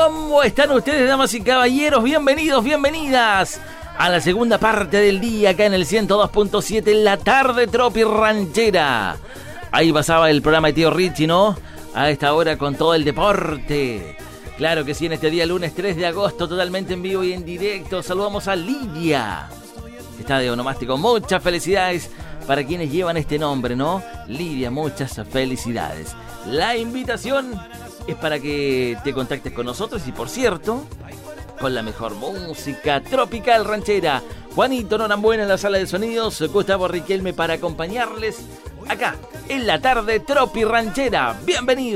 ¿Cómo están ustedes, damas y caballeros? Bienvenidos, bienvenidas a la segunda parte del día acá en el 102.7 en la tarde Tropi Ranchera. Ahí pasaba el programa de Tío Richie, ¿no? A esta hora con todo el deporte. Claro que sí, en este día lunes 3 de agosto, totalmente en vivo y en directo. Saludamos a Lidia, que está de onomástico. Muchas felicidades para quienes llevan este nombre, ¿no? Lidia, muchas felicidades. La invitación es para que te contactes con nosotros y, por cierto, con la mejor música tropical ranchera. Juanito Norambuena en la sala de sonidos, Gustavo Riquelme para acompañarles acá en la tarde Tropi Ranchera. Bienvenidos.